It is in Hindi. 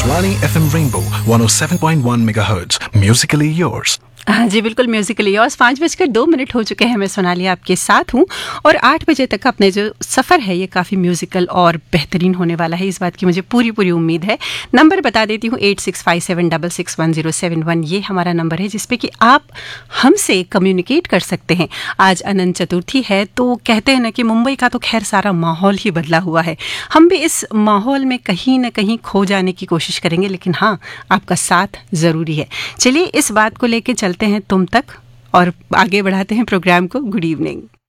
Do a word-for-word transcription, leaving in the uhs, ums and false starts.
Akashvani F M Rainbow one oh seven point one megahertz. Musically yours. हाँ जी, बिल्कुल म्यूजिकली योर्स। पाँच बजकर दो मिनट हो चुके हैं, मैं सोनाली आपके साथ हूँ और आठ बजे तक अपने जो सफ़र है ये काफ़ी म्यूजिकल और बेहतरीन होने वाला है, इस बात की मुझे पूरी पूरी उम्मीद है। नंबर बता देती हूँ, eight six five seven double six one zero seven one, ये हमारा नंबर है जिस पे कि आप हमसे कम्युनिकेट कर सकते हैं। आज अनंत चतुर्थी है तो कहते हैं ना कि मुंबई का तो खैर सारा माहौल ही बदला हुआ है। हम भी इस माहौल में कहीं ना कहीं खो जाने की कोशिश करेंगे, लेकिन हाँ, आपका साथ ज़रूरी है। चलिए इस बात को लेकर चलते हैं तुम तक और आगे बढ़ाते हैं प्रोग्राम को। Good evening.